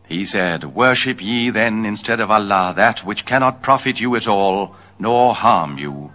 He said, Worship ye then instead of Allah that which cannot profit you at all, nor harm you.